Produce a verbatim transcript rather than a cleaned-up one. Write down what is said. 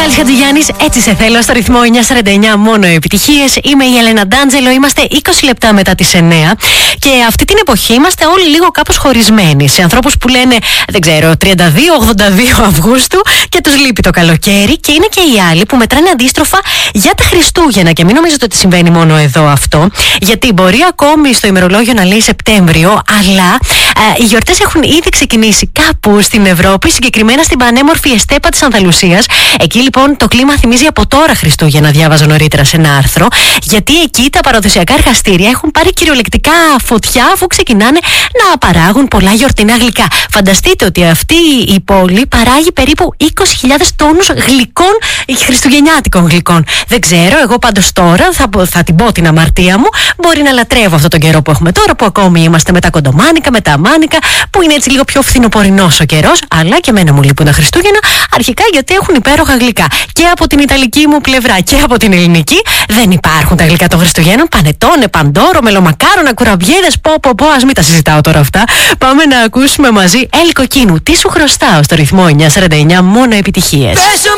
Μιχάλης Χατζηγιάννης, έτσι σε θέλω, στο ρυθμό εννιά σαράντα εννιά, μόνο επιτυχίες. Είμαι η Έλενα Ντάντζελο, είμαστε είκοσι λεπτά μετά τις εννιά και αυτή την εποχή είμαστε όλοι λίγο κάπως χωρισμένοι. Σε ανθρώπους που λένε, δεν ξέρω, τριάντα δύο ογδόντα δύο Αυγούστου και τους λείπει το καλοκαίρι, και είναι και οι άλλοι που μετράνε αντίστροφα για τα Χριστούγεννα. Και μην νομίζετε ότι συμβαίνει μόνο εδώ αυτό, γιατί μπορεί ακόμη στο ημερολόγιο να λέει Σεπτέμβριο, αλλά ε, οι γιορτές έχουν ήδη ξεκινήσει κάπου στην Ευρώπη, συγκεκριμένα στην πανέμορφη Εστέπα της Ανδαλουσίας. Εκεί λοιπόν το κλίμα θυμίζει από τώρα Χριστούγεννα, διάβαζα νωρίτερα σε ένα άρθρο, γιατί εκεί τα παραδοσιακά εργαστήρια έχουν πάρει κυριολεκτικά φωτιά, αφού ξεκινάνε να παράγουν πολλά γιορτινά γλυκά. Φανταστείτε ότι αυτή η πόλη παράγει περίπου είκοσι χιλιάδες τόνους γλυκών, χριστουγεννιάτικων γλυκών. Δεν ξέρω, εγώ πάντως τώρα θα, θα την πω την αμαρτία μου. Μπορεί να λατρεύω αυτόν τον καιρό που έχουμε τώρα, που ακόμη είμαστε με τα κοντομάνικα, με τα μάνικα, που είναι έτσι λίγο πιο φθινοπορεινός ο καιρός, αλλά και εμένα μου λείπουν τα Χριστούγεννα, αρχικά γιατί έχουν υπέροχα γλυκά. Και από την ιταλική μου πλευρά και από την ελληνική δεν υπάρχουν τα γλυκά των Χριστουγέννων. Πανετόνε, παντόρο, μελομακάρονα, κουραμπιέδες, πω πω πω, ας μην τα συζητάω τώρα αυτά. Πάμε να ακούσουμε μαζί Ελ Κοκκίνου. Τι σου χρωστάω, στο ρυθμό εννιά σαράντα εννιά, μόνο επιτυχίες.